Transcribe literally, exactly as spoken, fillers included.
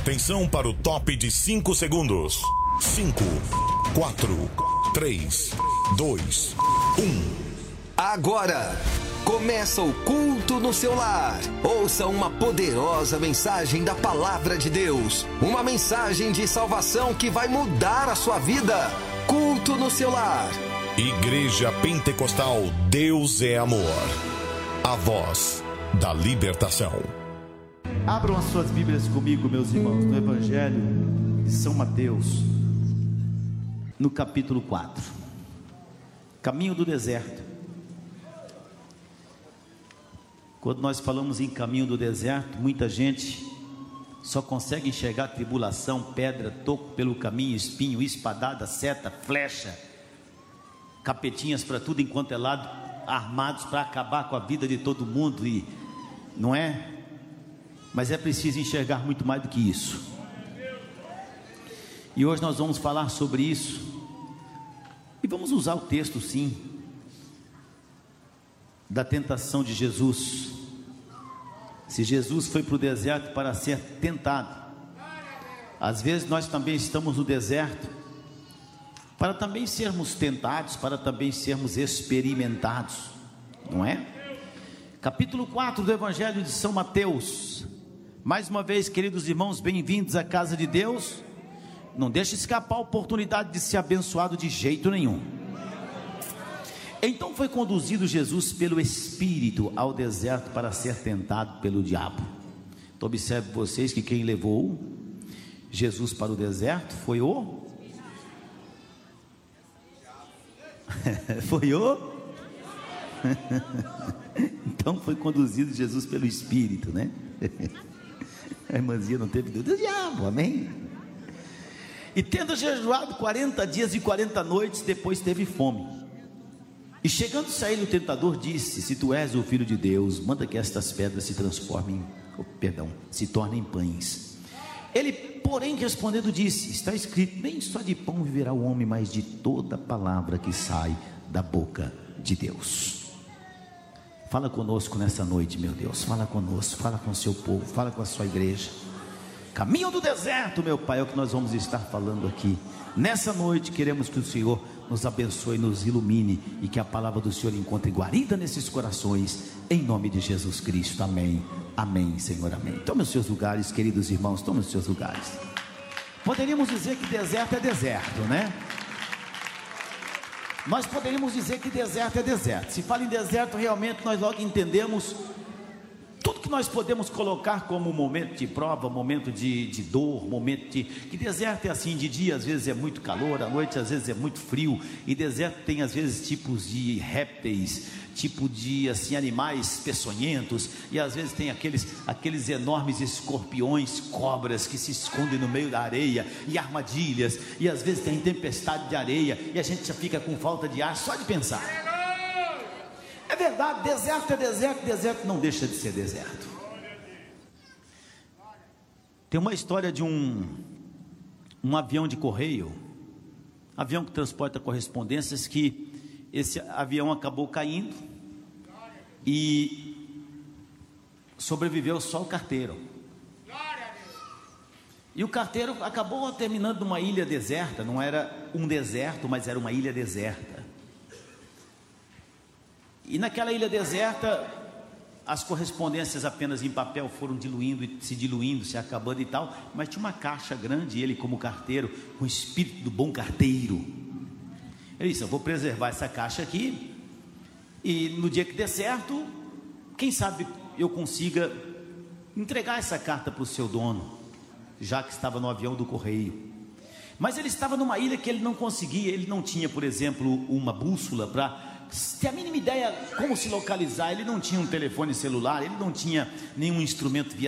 Atenção para o top de cinco segundos. cinco, quatro, três, dois, um. Agora começa o culto no seu lar. Ouça uma poderosa mensagem da palavra de Deus. Uma mensagem de salvação que vai mudar a sua vida. Culto no seu lar. Igreja Pentecostal Deus é Amor. A voz da libertação. Abram as suas Bíblias comigo, meus irmãos, no Evangelho de São Mateus, no capítulo quatro. Caminho do deserto. Quando nós falamos em caminho do deserto, muita gente só consegue enxergar tribulação, pedra, toco pelo caminho, espinho, espadada, seta, flecha, capetinhas para tudo enquanto é lado, armados para acabar com a vida de todo mundo, e não é? Mas é preciso enxergar muito mais do que isso. E hoje nós vamos falar sobre isso, e vamos usar o texto sim, da tentação de Jesus. Se Jesus foi para o deserto para ser tentado, às vezes nós também estamos no deserto para também sermos tentados, para também sermos experimentados, não é? Capítulo quatro do Evangelho de São Mateus. Mais uma vez, queridos irmãos, bem-vindos à casa de Deus. Não deixe escapar a oportunidade de ser abençoado de jeito nenhum. Então foi conduzido Jesus pelo Espírito ao deserto para ser tentado pelo diabo. Então observe vocês que quem levou Jesus para o deserto foi o... foi o... Então foi conduzido Jesus pelo Espírito, né? A irmãzinha não teve dúvida, o diabo, amém? E tendo jejuado quarenta dias e quarenta noites, depois teve fome. E chegando-se a ele, o tentador disse: se tu és o filho de Deus, manda que estas pedras se transformem, oh, perdão, se tornem pães. Ele, porém, respondendo disse: está escrito, nem só de pão viverá o homem, mas de toda palavra que sai da boca de Deus. Fala conosco nessa noite, meu Deus, fala conosco, fala com o seu povo, fala com a sua igreja. Caminho do deserto, meu Pai, é o que nós vamos estar falando aqui. Nessa noite queremos que o Senhor nos abençoe, nos ilumine, e que a palavra do Senhor encontre guarida nesses corações, em nome de Jesus Cristo, amém, amém, Senhor, amém. Tome os seus lugares, queridos irmãos, tome os seus lugares. Poderíamos dizer que deserto é deserto, né? Nós poderíamos dizer que deserto é deserto. Se fala em deserto, realmente nós logo entendemos tudo que nós podemos colocar como momento de prova, momento de, de dor, momento de... que deserto é assim, de dia às vezes é muito calor, à noite às vezes é muito frio, e deserto tem às vezes tipos de répteis, tipo de assim, animais peçonhentos, e às vezes tem aqueles, aqueles enormes escorpiões, cobras que se escondem no meio da areia, e armadilhas, e às vezes tem tempestade de areia, e a gente já fica com falta de ar só de pensar. É verdade, deserto é deserto, deserto não deixa de ser deserto. Tem uma história de um, um avião de correio, avião que transporta correspondências, que esse avião acabou caindo e sobreviveu só o carteiro. E o carteiro acabou terminando numa ilha deserta, não era um deserto, mas era uma ilha deserta. E naquela ilha deserta, as correspondências apenas em papel foram diluindo, e se diluindo, se acabando e tal, mas tinha uma caixa grande, e ele como carteiro, com o espírito do bom carteiro, ele disse: eu vou preservar essa caixa aqui, e no dia que der certo, quem sabe eu consiga entregar essa carta para o seu dono, já que estava no avião do correio. Mas ele estava numa ilha que ele não conseguia, ele não tinha, por exemplo, uma bússola para ter a mínima ideia como se localizar, ele não tinha um telefone celular, ele não tinha nenhum instrumento via